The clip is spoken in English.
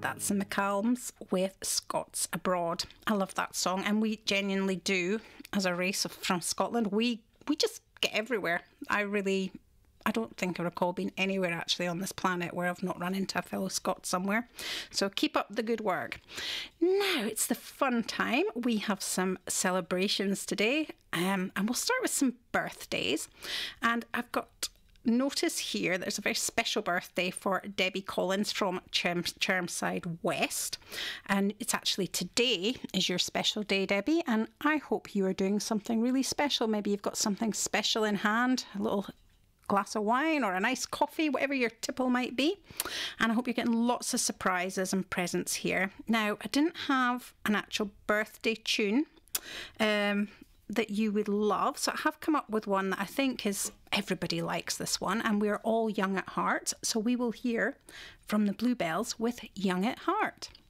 And that's the McCallums with Scots Abroad. I love that song, and we genuinely do, as a race from Scotland, we just get everywhere. I don't think I recall being anywhere actually on this planet where I've not run into a fellow Scot somewhere. So keep up the good work. Now it's the fun time. We have some celebrations today, and we'll start with some birthdays. And I've got notice here there's a very special birthday for Debbie Collins from Chermside West, and it's actually today is your special day, Debbie, and I hope you are doing something really special. Maybe you've got something special in hand, a little glass of wine or a nice coffee, whatever your tipple might be, and I hope you're getting lots of surprises and presents here. Now, I didn't have an actual birthday tune that you would love, so I have come up with one that I think is everybody likes this one, and we're all young at heart, so we will hear from the Bluebells with Young at Heart.